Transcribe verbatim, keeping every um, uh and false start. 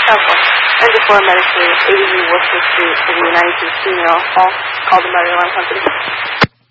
California. ninety-four Medicare, A D V Worcester Street, for the United States Female Hall, called the Mother Alarm Company.